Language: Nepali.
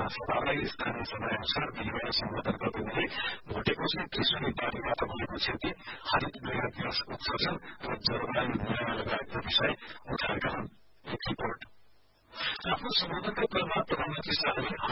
सभालाई स्थानीय समय अनुसार बिहिबार सम्बोधन गर्दै उनले भोटेपछि त्रिशुली बारीबाट भएको क्षति, हरित गृह ग्यास उत्सर्जन र जलवायु न्याय लगायतका विषय उठाएका हुन्। आफ्नो सम्बोधनका क्रममा प्रधानमन्त्री शाहले